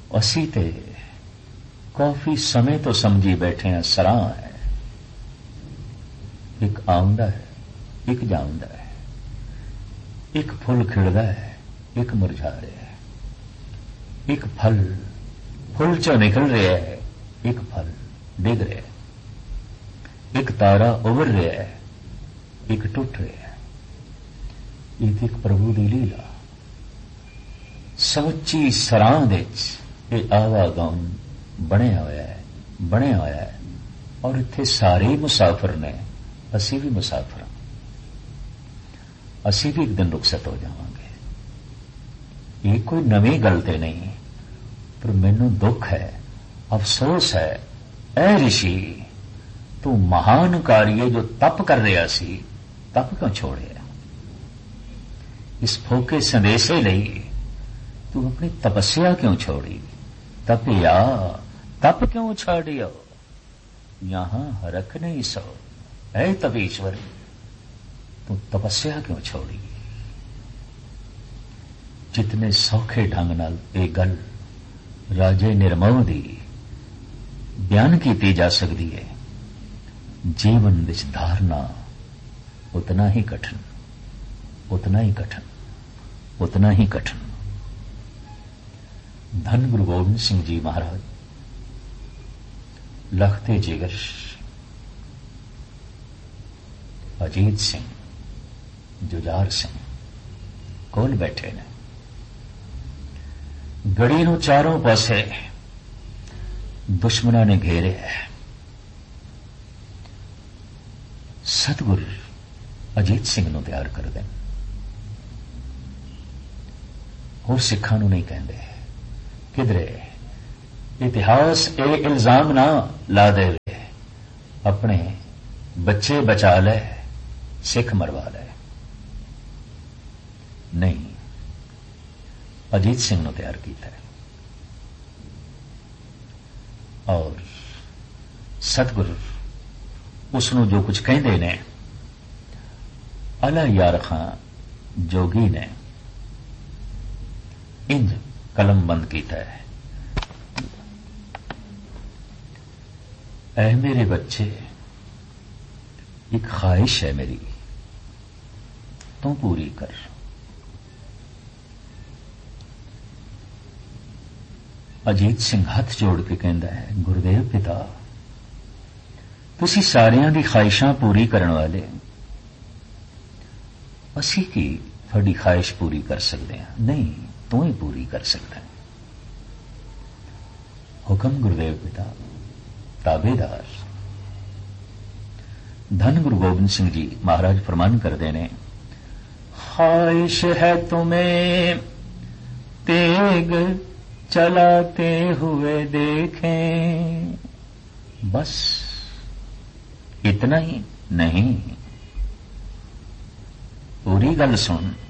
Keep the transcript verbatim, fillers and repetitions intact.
असी ते काफी समय तो समझी बैठे हैं सराह है, एक आउंदा है, एक जाउंदा है, एक फुल खिड़दा है, एक मुरझा रहा है, एक फल फुल चो निकल रहा है, एक फल डिग रहा है, एक तारा उभर रहा है, एक टुट रहा है। ये एक प्रभु की लीला समुची सराह दे ਇਹ ਆਵਾਗਾਮ ਬਣਿਆ ਹੋਇਆ ਹੈ ਬਣਿਆ ਹੋਇਆ ਹੈ ਔਰ ਇੱਥੇ ਸਾਰੇ ਹੀ ਮੁਸਾਫਰ ਨੇ, ਅਸੀਂ ਵੀ ਮੁਸਾਫਰ ਹਾਂ, ਅਸੀਂ ਵੀ ਇੱਕ ਦਿਨ ਰੁਖਸਤ ਹੋ ਜਾਵਾਂਗੇ। ਇਹ ਕੋਈ ਨਵੀਂ ਗੱਲ ਤੇ ਨਹੀਂ, ਪਰ ਮੈਨੂੰ ਦੁੱਖ ਹੈ, ਅਫਸੋਸ ਹੈ, ਐ ਰਿਸ਼ੀ ਤੂੰ ਮਹਾਨ ਕਾਰੀਏ ਜੋ ਤਪ ਕਰ ਰਿਹਾ ਸੀ, ਤਪ ਕਿਉਂ ਛੋੜਿਆ? ਇਸ ਫੋਕੇ ਸੰਦੇਸ਼ੇ ਲਈ तू अपनी तपस्या क्यों छोड़ी? तपिया तप क्यों छाड़ियो? यहां हरख नहीं सो, ऐ तपीश्वरी तू तपस्या क्यों छोड़ी? जितने सौखे ढंग नाल ये गल राजे निर्मोह दी बयान की जा सकती है, जीवन विच धारना उतना ही कठिन, उतना ही कठिन, उतना ही कठिन। धन गुरु गोबिंद सिंह जी महाराज लखते जिगर अजीत सिंह जुजार सिंह कोल बैठे ने, गड़ी नूं चारों पासे दुश्मनां ने घेरे है। सतगुर अजीत सिंह नूं तैयार कर देन, होर सिखां नूं नहीं कहंदे। किधरे इतिहास ये इल्जाम ना ला दे अपने बच्चे बचा ले, सिख मरवा ले, नहीं, अजीत सिंह ने तैयार किया है। और सतगुरु उसनों जो कुछ कहते ने, अला यार खां जोगी ने इंज कलम बंद किया है, ऐ मेरे बच्चे एक ख्वाहिश है मेरी, तू पूरी कर। अजीत सिंह हथ जोड़ के कहता है, गुरुदेव पिता तुसी सारियां दी ख्वाहिशां पूरी करने वाले, असी की थोड़ी ख्वाहिश पूरी कर सकते हैं? नहीं, तू ही पूरी कर सकता है। हुक्म गुरुदेव पिता, ताबेदार। धन गुरु गोबिंद सिंह जी महाराज फरमान करते ने, ख्वाहिश है तुम्हें तेग चलाते हुए देखें, बस इतना ही नहीं, पूरी गल सुन।